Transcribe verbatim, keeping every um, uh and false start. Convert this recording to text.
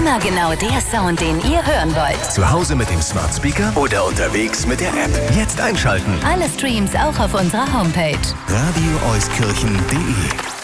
Immer genau der Sound, den ihr hören wollt. Zu Hause mit dem Smart Speaker oder unterwegs mit der App. Jetzt einschalten. Alle Streams auch auf unserer Homepage. radio euskirchen punkt de